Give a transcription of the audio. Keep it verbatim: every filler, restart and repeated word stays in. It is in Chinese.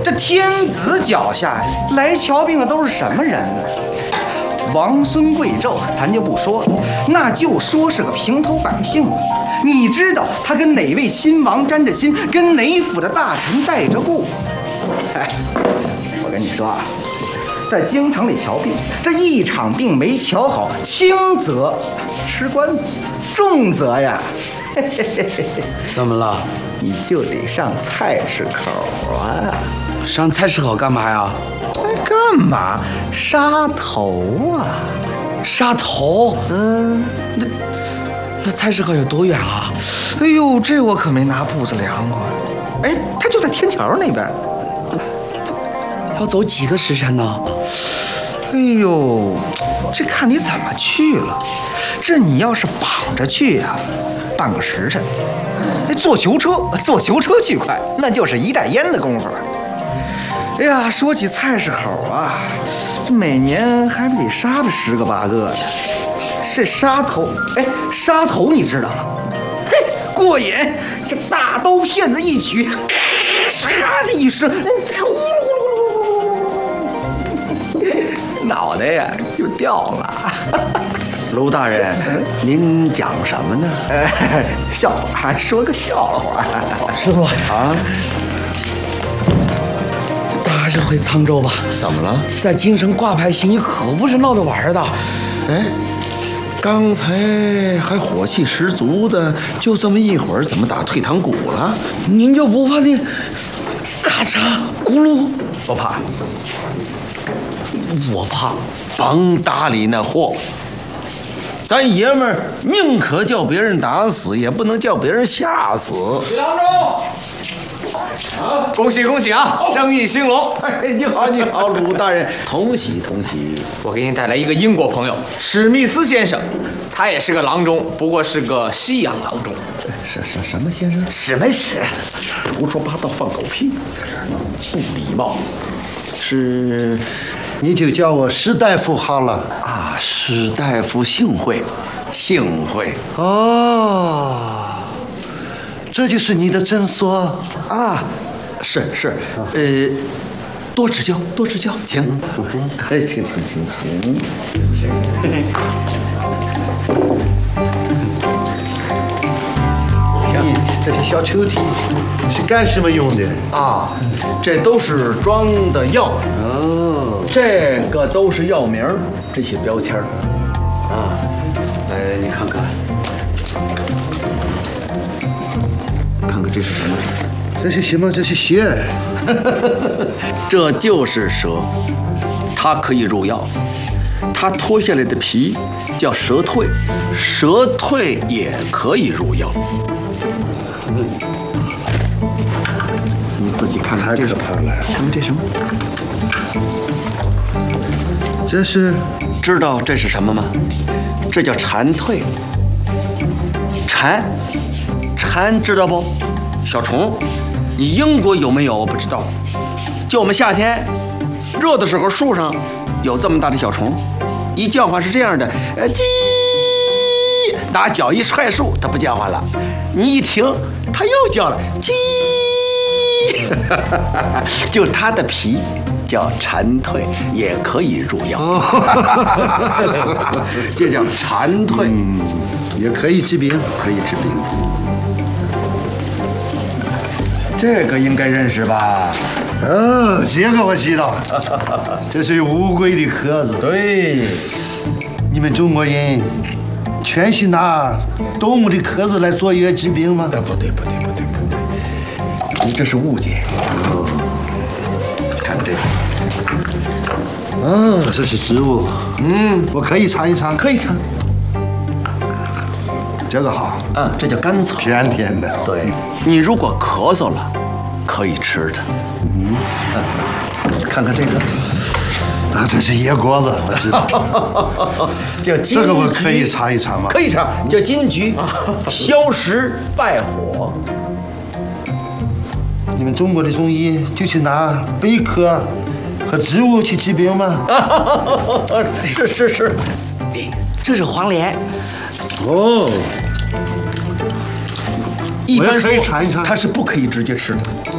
这天子脚下来瞧病的都是什么人呢？王孙贵胄咱就不说了，那就说是个平头百姓了。你知道他跟哪位亲王沾着亲，跟哪府的大臣带着故？哎，我跟你说啊，在京城里瞧病，这一场病没瞧好，轻则吃官司，重则呀，嘿嘿嘿嘿怎么了？ 你就得上菜市口啊！ 上菜市口干嘛呀？ 哎，干嘛？杀头啊！ 杀头？ 嗯， 那那菜市口有多远啊？ 哎呦，这我可没拿步子量过。哎，他就在天桥那边。 要走几个时辰呢？ 哎呦，这看你怎么去了。这你要是绑着去呀、啊，半个时辰；那坐囚车，坐囚车去快，那就是一袋烟的功夫。哎呀，说起菜市口啊，这每年还得杀了十个八个的。这杀头，哎，杀头你知道吗？嘿，过瘾！这大刀片子一举，咔的一声，脑袋呀就掉了。 卢大人，您讲什么呢？ 哎，笑话，说个笑话。 师傅啊， 咱还是回沧州吧。 怎么了？ 在京城挂牌行医可不是闹着玩的。 哎，刚才还火气十足的，就这么一会儿，怎么打退堂鼓了？ 您就不怕那咔嚓咕噜？ 不怕， 我怕。 甭搭理那货。咱爷们儿宁可叫别人打死，也不能叫别人吓死。 徐郎中，啊，恭喜恭喜啊，生意兴隆！ 哎，你好，你好，鲁大人，同喜同喜。 我给您带来一个英国朋友，史密斯先生，他也是个郎中，不过是个西洋郎中。 什什什么先生？ 史没史？ 胡说八道，放狗屁，不礼貌。是。 你就叫我史大夫好了啊，史大夫幸会，幸会。 哦，这就是你的诊所啊？是是，呃，多指教，多指教，请，哎，请请请请，请。 你这些小抽屉是干什么用的啊？这都是装的药。 哦， 这个都是药名，这些标签啊，来你看看，看看这是什么？ 这是什么？这是血。 这就是蛇，它可以入药。它脱下来的皮叫蛇蜕，蛇蜕也可以入药。嗯，你自己看看这是怕了， 看看这什么？ 这是知道这是什么吗？这叫蝉蜕。蝉，蝉知道不？小虫。你英国有没有？我不知道。就我们夏天热的时候，树上有这么大的小虫，一叫唤是这样的，呃，叽，拿脚一踹树，它不叫唤了。你一停，它又叫了，叽，就它的皮。叫蝉蜕，也可以入药。这叫蝉蜕， 嗯，也可以治病， 可以治病。这个应该认识吧？ 哦，这个我知道，这是乌龟的壳子。 对， 你们中国人全是拿动物的壳子来做药治病吗？ 呃，不对，不对，不对，不对，你这是误解。哦，看这个。 哦，这是植物。嗯，我可以尝一尝。 可以尝。 这个好。 嗯，这叫甘草。 甜甜的。 对，你如果咳嗽了，可以吃的。嗯，看看这个。 啊，这是野果子，我知道。 叫金桔。 这个我可以尝一尝吗？ 可以尝，叫金桔，消食败火。 你们中国的中医就是拿贝壳和植物去治病吗？ 是是是， 这是黄连。 哦， 一般说可以尝一尝， 它是不可以直接吃的。